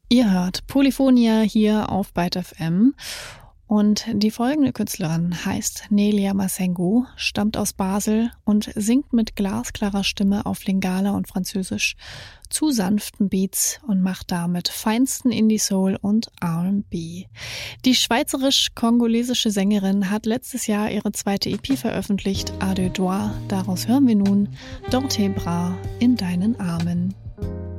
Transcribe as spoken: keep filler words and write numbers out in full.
Ihr hört Polyphonia hier auf Byte F M und die folgende Künstlerin heißt Nelia Masengo, stammt aus Basel und singt mit glasklarer Stimme auf Lingala und Französisch zu sanften Beats und macht damit feinsten Indie-Soul und R und B. Die schweizerisch-kongolesische Sängerin hat letztes Jahr ihre zweite E P veröffentlicht, A Deux Doigts. Daraus hören wir nun Dans tes bras, in deinen Armen.